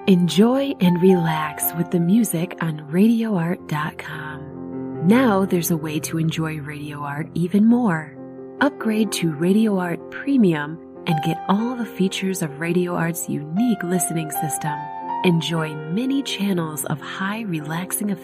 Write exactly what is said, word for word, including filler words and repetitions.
Enjoy and relax with the music on radio art dot com. Now there's a way to enjoy Radio Art even more. Upgrade to Radio Art Premium and get all the features of Radio Art's unique listening system. Enjoy many channels of high relaxing effects